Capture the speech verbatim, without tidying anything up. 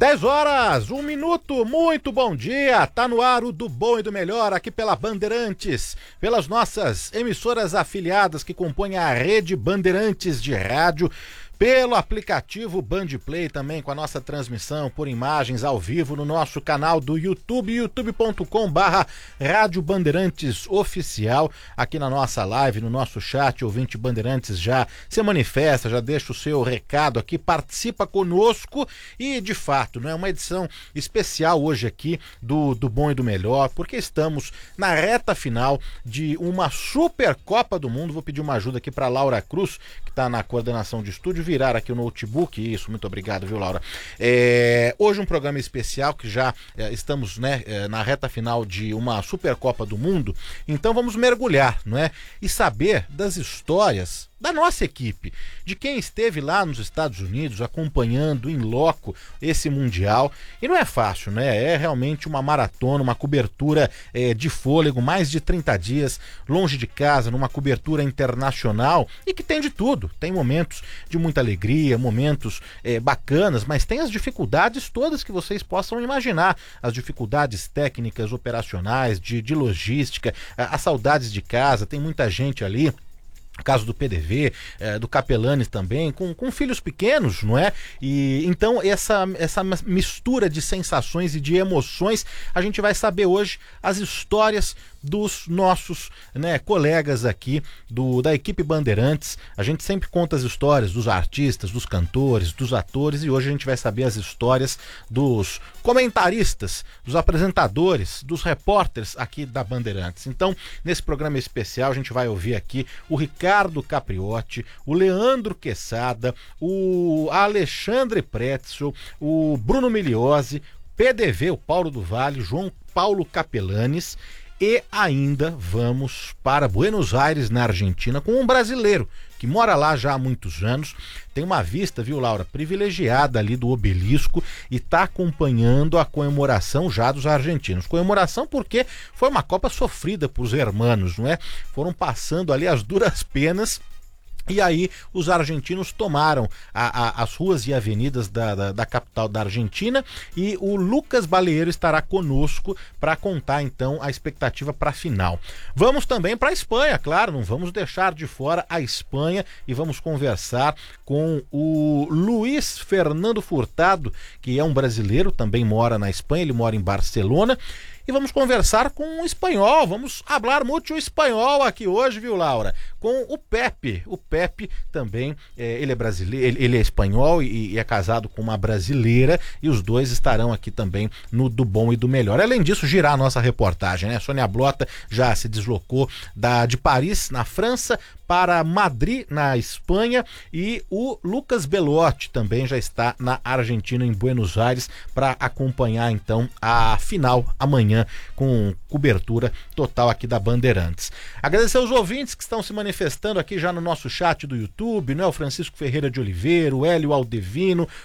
dez horas, um minuto, muito bom dia, tá no ar o do bom e do melhor aqui pela Bandeirantes, pelas nossas emissoras afiliadas que compõem a rede Bandeirantes de rádio, pelo aplicativo Bandplay também com a nossa transmissão por imagens ao vivo no nosso canal do YouTube, youtube ponto com barra Rádio Bandeirantes Oficial, aqui na nossa live, no nosso chat, ouvinte Bandeirantes já se manifesta, já deixa o seu recado aqui, participa conosco e de fato, não é uma edição especial hoje aqui do, do Bom e do Melhor, porque estamos na reta final de uma Super Copa do Mundo. Vou pedir uma ajuda aqui para Laura Cruz, que está na coordenação de estúdio, virar aqui o notebook, isso, muito obrigado, viu, Laura? É, hoje um programa especial que já é, estamos, né, é, na reta final de uma Supercopa do Mundo, então vamos mergulhar, não é? E saber das histórias da nossa equipe, de quem esteve lá nos Estados Unidos acompanhando em loco esse Mundial, e não é fácil, né? É realmente uma maratona, uma cobertura é, de fôlego, mais de trinta dias longe de casa, numa cobertura internacional, e que tem de tudo, tem momentos de muita alegria, momentos é, bacanas, mas tem as dificuldades todas que vocês possam imaginar, as dificuldades técnicas, operacionais, de, de logística, as saudades de casa, tem muita gente ali, caso do P D V, eh, do Capelani também, com, com filhos pequenos, não é? E então essa, essa mistura de sensações e de emoções, a gente vai saber hoje as histórias dos nossos, né, colegas aqui do, da equipe Bandeirantes. A gente sempre conta as histórias dos artistas, dos cantores, dos atores, e hoje a gente vai saber as histórias dos comentaristas, dos apresentadores, dos repórteres aqui da Bandeirantes. Então, nesse programa especial, a gente vai ouvir aqui o Ricardo Capriotti, o Leandro Quesada, o Alexandre Pretzel, o Bruno Miliose, P D V, o Paulo do Vale, João Paulo Capelanes. E ainda vamos para Buenos Aires, na Argentina, com um brasileiro que mora lá já há muitos anos, tem uma vista, viu, Laura, privilegiada ali do obelisco e está acompanhando a comemoração já dos argentinos. Comemoração porque foi uma Copa sofrida por os hermanos, não é? Foram passando ali as duras penas. E aí os argentinos tomaram a, a, as ruas e avenidas da, da, da capital da Argentina, e o Lucas Baleiro estará conosco para contar então a expectativa para a final. Vamos também para a Espanha, claro, não vamos deixar de fora a Espanha, e vamos conversar com o Luiz Fernando Furtado, que é um brasileiro, também mora na Espanha, ele mora em Barcelona. E vamos conversar com um espanhol, vamos falar muito espanhol aqui hoje, viu, Laura? Com o Pepe. O Pepe também, é, ele é brasileiro, ele, ele é espanhol e, e é casado com uma brasileira, e os dois estarão aqui também no Do Bom e do Melhor. Além disso, girar a nossa reportagem, né? Sônia Blota já se deslocou da, de Paris, na França, para Madrid, na Espanha, e o Lucas Belotti também já está na Argentina, em Buenos Aires, para acompanhar então a final amanhã, com cobertura total aqui da Bandeirantes. Agradecer aos ouvintes que estão se manifestando aqui já no nosso chat do YouTube, né? O Francisco Ferreira de Oliveira, o Hélio Aldevino,